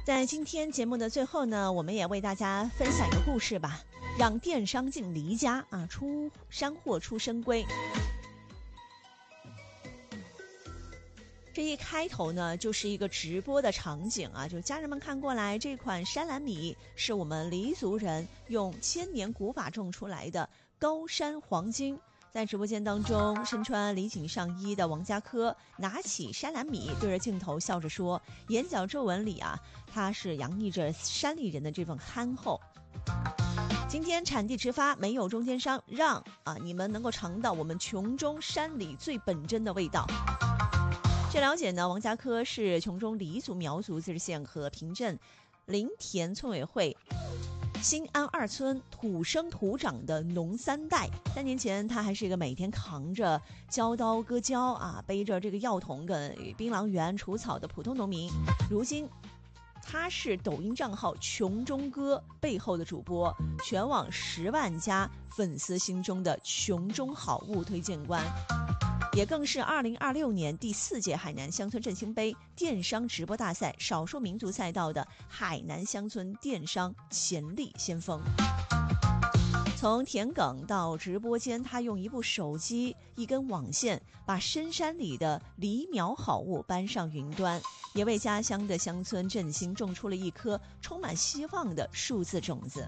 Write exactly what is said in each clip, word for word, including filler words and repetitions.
在今天节目的最后呢，我们也为大家分享一个故事吧，让电商进离家啊，出山货出深闺。这一开头呢，就是一个直播的场景啊，就家人们看过来，这款山兰米是我们黎族人用千年古法种出来的高山黄金。在直播间当中，身穿礼锦上衣的王家科拿起山兰米，对着镜头笑着说，眼角皱纹里啊，他是洋溢着山里人的这份憨厚。今天产地直发，没有中间商，让啊你们能够尝到我们琼中山里最本真的味道。据了解呢，王家科是琼中黎族苗族自治县和平镇林田村委会新安二村土生土长的农三代。三年前，他还是一个每天扛着胶刀割胶啊，背着这个药桶跟槟榔园除草的普通农民。如今，他是抖音账号琼中哥背后的主播，全网十万加粉丝心中的琼中好物推荐官。也更是二零二六年第四届海南乡村振兴杯电商直播大赛少数民族赛道的海南乡村电商潜力先锋。从田埂到直播间，他用一部手机一根网线把深山里的梨苗好物搬上云端，也为家乡的乡村振兴种出了一颗充满希望的数字种子。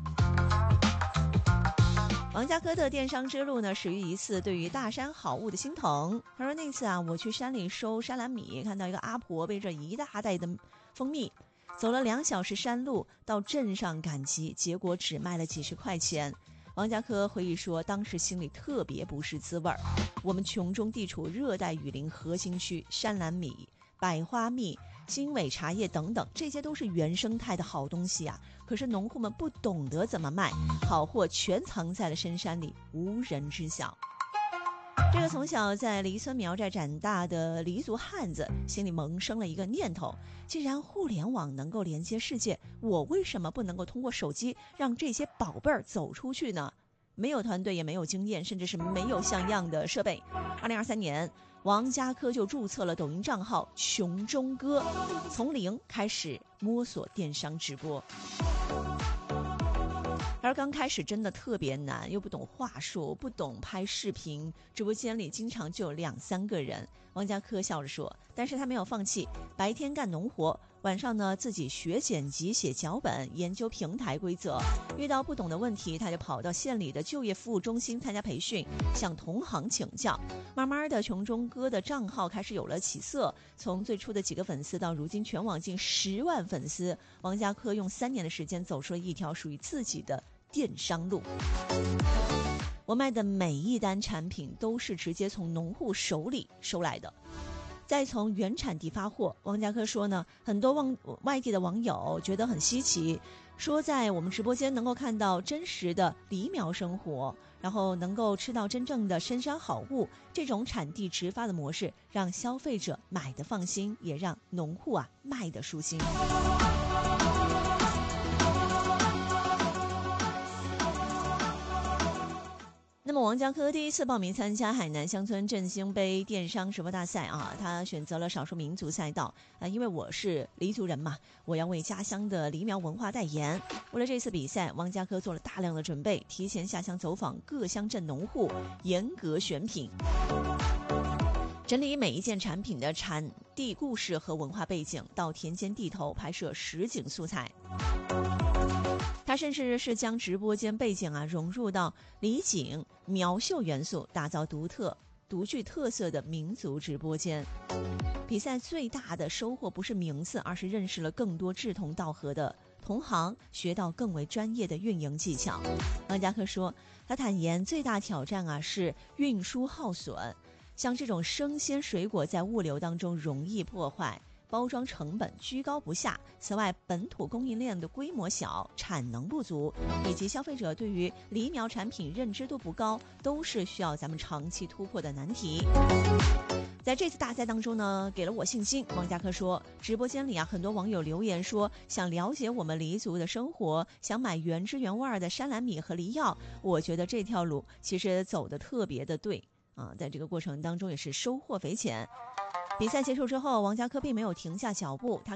王家科的电商之路呢，始于一次对于大山好物的心疼。他说那次啊，我去山里收山兰米，看到一个阿婆背着一大袋的蜂蜜，走了两小时山路到镇上赶集，结果只卖了几十块钱。王家科回忆说，当时心里特别不是滋味儿。我们琼中地处热带雨林核心区，山兰米、百花蜜、经纬茶叶等等，这些都是原生态的好东西啊。可是农户们不懂得怎么卖，好货全藏在了深山里，无人知晓。这个从小在黎村苗寨长大的黎族汉子，心里萌生了一个念头：既然互联网能够连接世界，我为什么不能够通过手机让这些宝贝儿走出去呢？没有团队，也没有经验，甚至是没有像样的设备。二零二三年，王家科就注册了抖音账号琼中哥，从零开始摸索电商直播。而刚开始真的特别难，又不懂话术，不懂拍视频，直播间里经常就有两三个人。王家科笑着说，但是他没有放弃，白天干农活，晚上呢自己学剪辑、写脚本、研究平台规则。遇到不懂的问题，他就跑到县里的就业服务中心参加培训，向同行请教。慢慢的，琼中哥的账号开始有了起色，从最初的几个粉丝到如今全网近十万粉丝。王家科用三年的时间走出了一条属于自己的电商路。我卖的每一单产品都是直接从农户手里收来的，再从原产地发货。王家科说呢，很多网外地的网友觉得很稀奇，说在我们直播间能够看到真实的梨苗生活，然后能够吃到真正的深山好物，这种产地直发的模式让消费者买得放心，也让农户啊卖得舒心。那么王家科第一次报名参加海南乡村振兴杯电商直播大赛啊，他选择了少数民族赛道啊，因为我是黎族人嘛，我要为家乡的梨苗文化代言。为了这次比赛，王家科做了大量的准备，提前下乡走访各乡镇农户，严格选品，整理每一件产品的产地故事和文化背景，到田间地头拍摄实景素材。他甚至是将直播间背景啊融入到礼景、苗绣元素，打造独特、独具特色的民族直播间。比赛最大的收获不是名次，而是认识了更多志同道合的同行，学到更为专业的运营技巧。王家科说，他坦言最大挑战啊是运输耗损，像这种生鲜水果在物流当中容易破坏，包装成本居高不下。此外，本土供应链的规模小，产能不足，以及消费者对于梨苗产品认知度不高，都是需要咱们长期突破的难题。在这次大赛当中呢，给了我信心。王家科说，直播间里啊，很多网友留言说想了解我们黎族的生活，想买原汁原味的山兰米和梨药。我觉得这条路其实走得特别的对啊，在这个过程当中也是收获匪浅。比赛结束之后，王家科并没有停下脚步，他